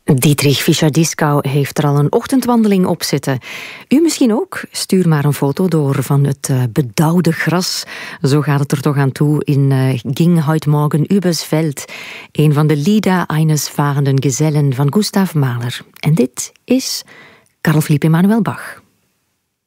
Dietrich Fischer-Dieskau heeft er al een ochtendwandeling op zitten. U misschien ook? Stuur maar een foto door van het bedauwde gras. Zo gaat het er toch aan toe in Ging heute Morgen übers Feld. Een van de Lieder eines fahrenden Gesellen van Gustav Mahler. En dit is Carl Philipp Emanuel Bach.